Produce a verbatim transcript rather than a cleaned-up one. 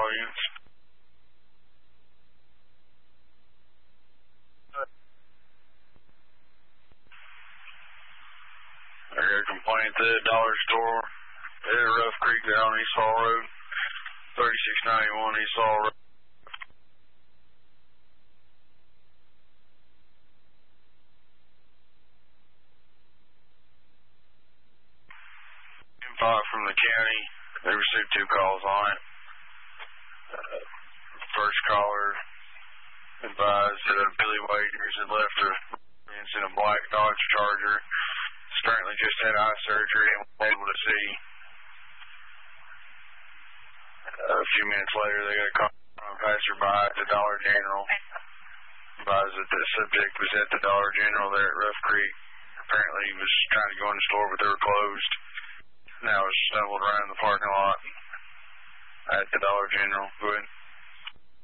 all units. I got a complaint at the dollar store at Rough Creek down East Fall Road, thirty-six ninety-one East Fall Road. Info from the county. They received two calls on it. Uh, first caller advised that uh, Billy Wagers had left a in a black Dodge Charger. Apparently just had eye surgery and was able to see. Uh, a few minutes later, they got a call from a passerby at the Dollar General. Advised that the subject was at the Dollar General there at Rough Creek. Apparently he was trying to go in the store, but they were closed. Now was stumbled around the parking lot at the Dollar General. Go ahead.